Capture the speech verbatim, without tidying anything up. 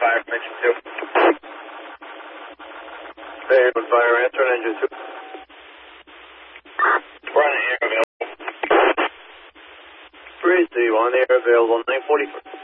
fire, engine two. Hey, on fire, answer on engine two. We're on the air available. three, so you on the air available, nine forty-four.